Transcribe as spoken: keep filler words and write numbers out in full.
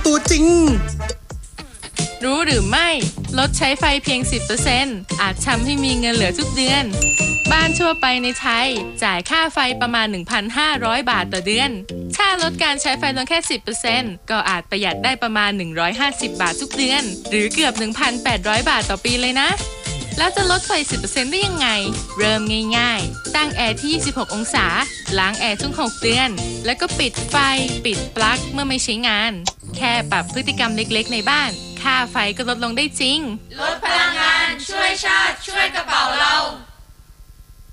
ตัวจริงรู้หรือไม่ลดใช้ไฟเพียง สิบเปอร์เซ็นต์ อาจทำให้มีเงินเหลือทุกเดือนบ้านทั่วไปในไทยจ่ายค่าไฟประมาณ หนึ่งพันห้าร้อย บาทต่อเดือนถ้าลดการใช้ไฟลงแค่ สิบเปอร์เซ็นต์ ก็อาจประหยัดได้ประมาณ หนึ่งร้อยห้าสิบ บาททุกเดือนหรือเกือบ หนึ่งพันแปดร้อย บาทต่อปีเลยนะแล้วจะลดไฟ สิบเปอร์เซ็นต์ ได้ยังไงเริ่มง่ายๆตั้งแอร์ที่ ยี่สิบหก องศาล้างแอร์ทุก หก เดือนแล้วก็ปิดไฟปิดปลั๊กเมื่อไม่ใช้งานแค่ปรับพฤติกรรมเล็กๆในบ้านค่าไฟก็ลดลงได้จริงลดพลังงานช่วยชาติช่วยกระเป๋าเรา